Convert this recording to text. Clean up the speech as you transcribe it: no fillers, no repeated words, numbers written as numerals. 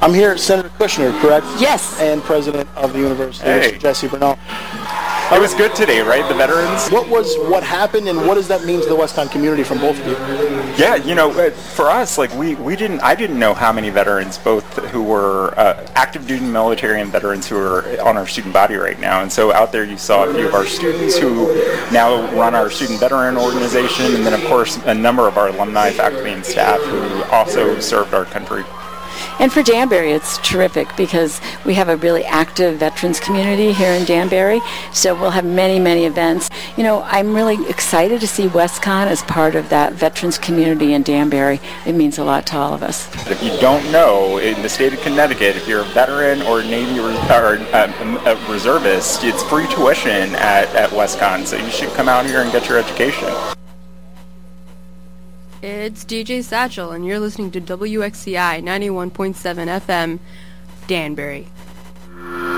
I'm here, Senator Kushner, correct? Yes. And President of the University, Mr. Jesse Bernal. It was good today, right? The veterans. What happened, and what does that mean to the WestConn community from both of you? Yeah, for us, I didn't know how many veterans, both who were active duty military and veterans who are on our student body right now. And so out there you saw a few of our students who now run our student veteran organization, and then of course a number of our alumni, faculty, and staff who also served our country. And for Danbury, it's terrific because we have a really active veterans community here in Danbury, so we'll have many, many events. I'm really excited to see WestConn as part of that veterans community in Danbury. It means a lot to all of us. If you don't know, in the state of Connecticut, if you're a veteran or Navy or a reservist, it's free tuition at WestConn, so you should come out here and get your education. It's DJ Satchel, and you're listening to WXCI 91.7 FM, Danbury.